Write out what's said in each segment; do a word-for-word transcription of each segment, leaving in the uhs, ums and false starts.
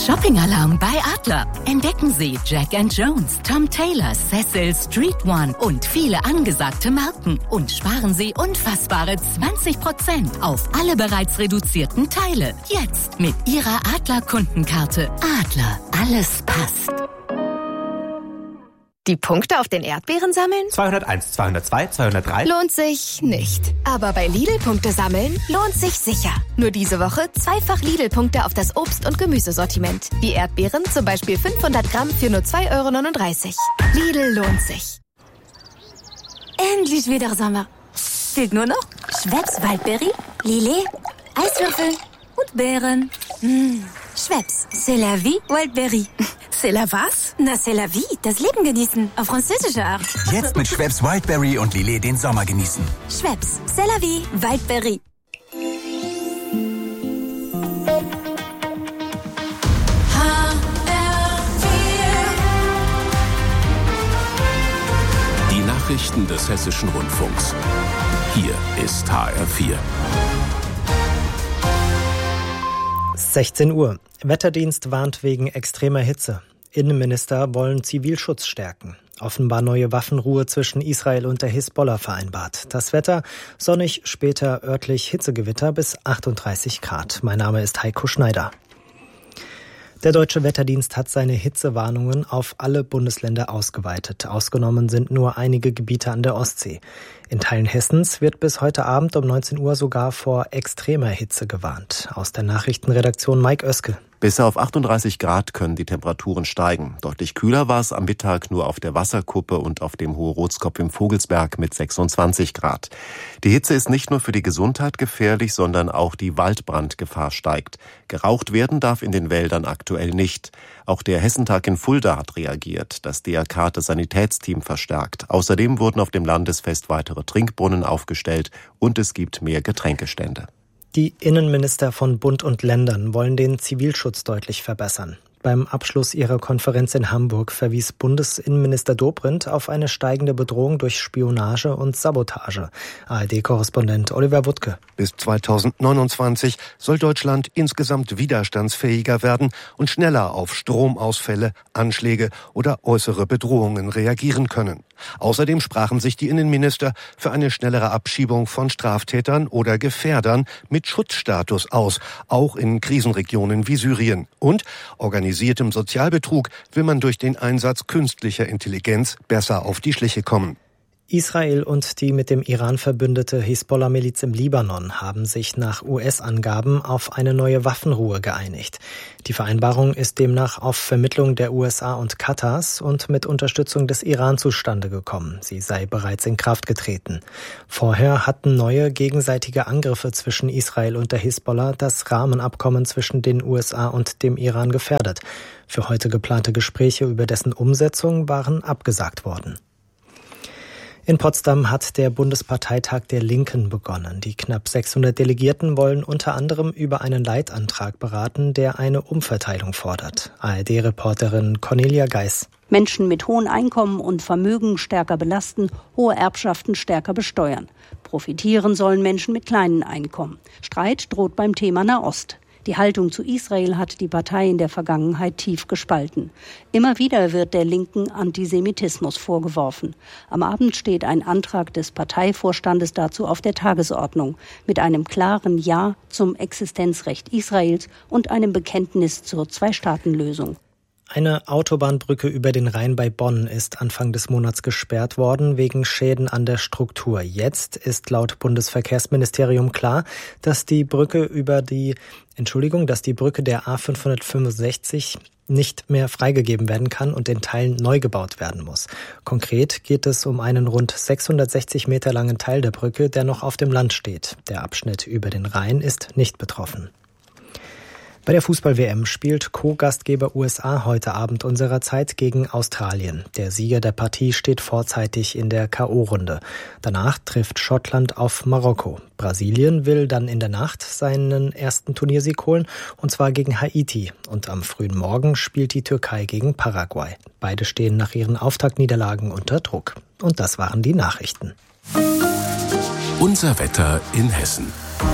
Shopping-Alarm bei Adler. Entdecken Sie Jack and Jones, Tom Taylor, Cecil, Street One und viele angesagte Marken. Und sparen Sie unfassbare zwanzig Prozent auf alle bereits reduzierten Teile. Jetzt mit Ihrer Adler-Kundenkarte. Adler, alles passt. Die Punkte auf den Erdbeeren sammeln? zweihunderteins, zweihundertzwei, zweihundertdrei. Lohnt sich nicht. Aber bei Lidl Punkte sammeln lohnt sich sicher. Nur diese Woche zweifach Lidl-Punkte auf das Obst- und Gemüsesortiment. Wie Erdbeeren, zum Beispiel fünfhundert Gramm für nur zwei Euro neununddreißig. Lidl lohnt sich. Endlich wieder Sommer. Fehlt nur noch Schweppes Waldberry, Lillet, Eiswürfel und Beeren. Mmh. Schweppes, c'est la vie, Wildberry. C'est la was? Na, c'est la vie, das Leben genießen, auf französische Art. Jetzt mit Schweppes Wildberry und Lillet den Sommer genießen. Schweppes, c'est la vie, Wildberry. Die Nachrichten des Hessischen Rundfunks. Hier ist H R vier. sechzehn Uhr. Wetterdienst warnt wegen extremer Hitze. Innenminister wollen Zivilschutz stärken. Offenbar neue Waffenruhe zwischen Israel und der Hisbollah vereinbart. Das Wetter sonnig, später örtlich Hitzegewitter bis achtunddreißig Grad. Mein Name ist Heiko Schneider. Der Deutsche Wetterdienst hat seine Hitzewarnungen auf alle Bundesländer ausgeweitet. Ausgenommen sind nur einige Gebiete an der Ostsee. In Teilen Hessens wird bis heute Abend um neunzehn Uhr sogar vor extremer Hitze gewarnt. Aus der Nachrichtenredaktion Mike Oeske. Bis auf achtunddreißig Grad können die Temperaturen steigen. Deutlich kühler war es am Mittag nur auf der Wasserkuppe und auf dem Hohe-Rotskopf im Vogelsberg mit sechsundzwanzig Grad. Die Hitze ist nicht nur für die Gesundheit gefährlich, sondern auch die Waldbrandgefahr steigt. Geraucht werden darf in den Wäldern aktuell nicht. Auch der Hessentag in Fulda hat reagiert. Das D R K hat das Sanitätsteam verstärkt. Außerdem wurden auf dem Landesfest weitere Trinkbrunnen aufgestellt und es gibt mehr Getränkestände. Die Innenminister von Bund und Ländern wollen den Zivilschutz deutlich verbessern. Beim Abschluss ihrer Konferenz in Hamburg verwies Bundesinnenminister Dobrindt auf eine steigende Bedrohung durch Spionage und Sabotage. A R D-Korrespondent Oliver Wuttke. Bis zweitausendneunundzwanzig soll Deutschland insgesamt widerstandsfähiger werden und schneller auf Stromausfälle, Anschläge oder äußere Bedrohungen reagieren können. Außerdem sprachen sich die Innenminister für eine schnellere Abschiebung von Straftätern oder Gefährdern mit Schutzstatus aus, auch in Krisenregionen wie Syrien. Und organisiertem Sozialbetrug will man durch den Einsatz künstlicher Intelligenz besser auf die Schliche kommen. Israel und die mit dem Iran verbündete Hisbollah-Miliz im Libanon haben sich nach U S-Angaben auf eine neue Waffenruhe geeinigt. Die Vereinbarung ist demnach auf Vermittlung der U S A und Katars und mit Unterstützung des Iran zustande gekommen. Sie sei bereits in Kraft getreten. Vorher hatten neue gegenseitige Angriffe zwischen Israel und der Hisbollah das Rahmenabkommen zwischen den U S A und dem Iran gefährdet. Für heute geplante Gespräche über dessen Umsetzung waren abgesagt worden. In Potsdam hat der Bundesparteitag der Linken begonnen. Die knapp sechshundert Delegierten wollen unter anderem über einen Leitantrag beraten, der eine Umverteilung fordert. A R D-Reporterin Cornelia Geis. Menschen mit hohen Einkommen und Vermögen stärker belasten, hohe Erbschaften stärker besteuern. Profitieren sollen Menschen mit kleinen Einkommen. Streit droht beim Thema Nahost. Die Haltung zu Israel hat die Partei in der Vergangenheit tief gespalten. Immer wieder wird der Linken Antisemitismus vorgeworfen. Am Abend steht ein Antrag des Parteivorstandes dazu auf der Tagesordnung mit einem klaren Ja zum Existenzrecht Israels und einem Bekenntnis zur Zwei-Staaten-Lösung. Eine Autobahnbrücke über den Rhein bei Bonn ist Anfang des Monats gesperrt worden wegen Schäden an der Struktur. Jetzt ist laut Bundesverkehrsministerium klar, dass die Brücke über die Entschuldigung, dass die Brücke der A fünfhundertfünfundsechzig nicht mehr freigegeben werden kann und in Teilen neu gebaut werden muss. Konkret geht es um einen rund sechshundertsechzig Meter langen Teil der Brücke, der noch auf dem Land steht. Der Abschnitt über den Rhein ist nicht betroffen. Bei der Fußball-W M spielt Co-Gastgeber U S A heute Abend unserer Zeit gegen Australien. Der Sieger der Partie steht vorzeitig in der K O-Runde. Danach trifft Schottland auf Marokko. Brasilien will dann in der Nacht seinen ersten Turniersieg holen, und zwar gegen Haiti. Und am frühen Morgen spielt die Türkei gegen Paraguay. Beide stehen nach ihren Auftaktniederlagen unter Druck. Und das waren die Nachrichten. Unser Wetter in Hessen.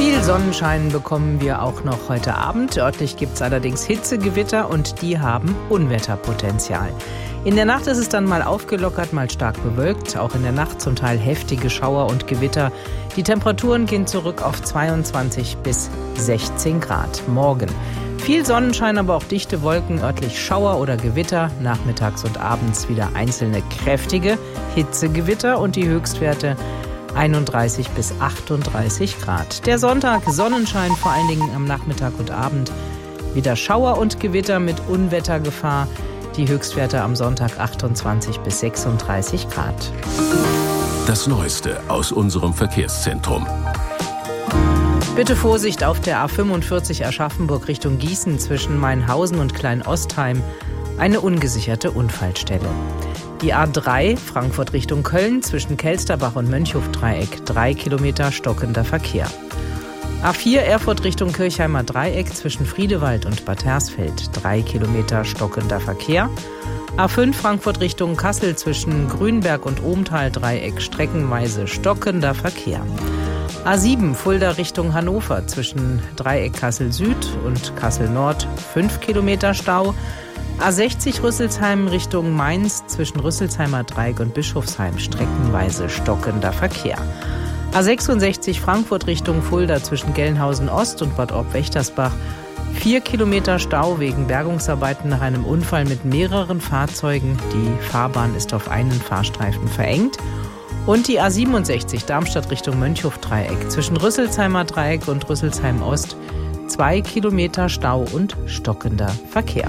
Viel Sonnenschein bekommen wir auch noch heute Abend. Örtlich gibt es allerdings Hitzegewitter und die haben Unwetterpotenzial. In der Nacht ist es dann mal aufgelockert, mal stark bewölkt. Auch in der Nacht zum Teil heftige Schauer und Gewitter. Die Temperaturen gehen zurück auf zweiundzwanzig bis sechzehn Grad. Morgen viel Sonnenschein, aber auch dichte Wolken, örtlich Schauer oder Gewitter. Nachmittags und abends wieder einzelne kräftige Hitzegewitter und die Höchstwerte einunddreißig bis achtunddreißig Grad. Der Sonntag Sonnenschein, vor allen Dingen am Nachmittag und Abend. Wieder Schauer und Gewitter mit Unwettergefahr. Die Höchstwerte am Sonntag achtundzwanzig bis sechsunddreißig Grad. Das Neueste aus unserem Verkehrszentrum. Bitte Vorsicht auf der A fünfundvierzig Aschaffenburg Richtung Gießen zwischen Mainhausen und Klein-Ostheim. Eine ungesicherte Unfallstelle. Die A drei Frankfurt Richtung Köln zwischen Kelsterbach und Mönchhof-Dreieck. Drei Kilometer stockender Verkehr. A vier Erfurt Richtung Kirchheimer Dreieck zwischen Friedewald und Bad Hersfeld. Drei Kilometer stockender Verkehr. A fünf Frankfurt Richtung Kassel zwischen Grünberg und Ohmtal Dreieck. Streckenweise stockender Verkehr. A sieben Fulda Richtung Hannover zwischen Dreieck Kassel Süd und Kassel Nord. Fünf Kilometer Stau. A sechzig Rüsselsheim Richtung Mainz zwischen Rüsselsheimer Dreieck und Bischofsheim. Streckenweise stockender Verkehr. A sechsundsechzig Frankfurt Richtung Fulda zwischen Gelnhausen Ost und Bad Orb-Wächtersbach. Vier Kilometer Stau wegen Bergungsarbeiten nach einem Unfall mit mehreren Fahrzeugen. Die Fahrbahn ist auf einen Fahrstreifen verengt. Und die A siebenundsechzig Darmstadt Richtung Mönchhof-Dreieck zwischen Rüsselsheimer Dreieck und Rüsselsheim Ost. Zwei Kilometer Stau und stockender Verkehr.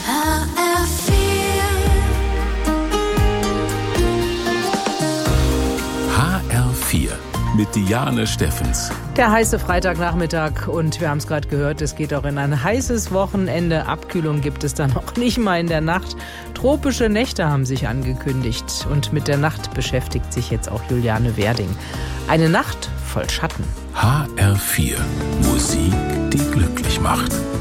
H R vier mit Diane Steffens. Der heiße Freitagnachmittag und wir haben es gerade gehört, es geht auch in ein heißes Wochenende. Abkühlung gibt es dann auch nicht mal in der Nacht. Tropische Nächte haben sich angekündigt und mit der Nacht beschäftigt sich jetzt auch Juliane Werding. Eine Nacht voll Schatten. H R vier. Musik, die glücklich macht.